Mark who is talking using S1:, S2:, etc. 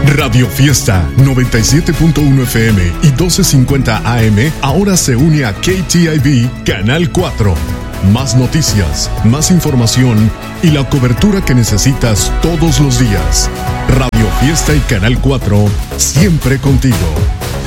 S1: Radio Fiesta 97.1 FM y 1250 AM ahora se une a KTIV Canal 4. Más noticias, más información y la cobertura que necesitas todos los días. Radio Fiesta y Canal 4, siempre contigo.